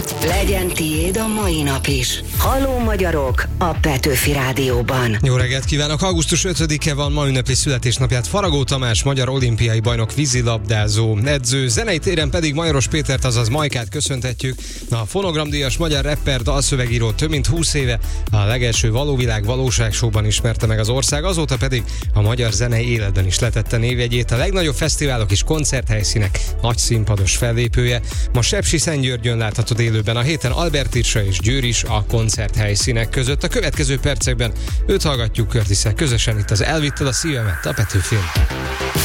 Legyen tiéd a mai nap is. Halló magyarok a Petőfi Rádióban. Jó reggelt kívánok! Augusztus 5-e van, ma ünnepli születésnapját Faragó Tamás, magyar olimpiai bajnok, vízilabdázó, edző. Zenei téren pedig Majoros Pétert, azaz Majkát köszöntetjük. A fonogramdíjas magyar rapper, dalszövegíró több mint 20 éve a legelső Valóvilág valóságshow-ban ismerte meg az ország, azóta pedig a magyar zenei életben is letette névjegyét. A legnagyobb fesztiválok és koncerthelyszínek nagy színpados fellépője. Ma Sepsiszentgyörgyön láthatod élőben, a héten Albert Irsa és Győr is a koncerthelyszínek között. A következő percekben őt hallgatjuk Curtis-szel közösen itt az Elvitted a szívemet a Petőfin.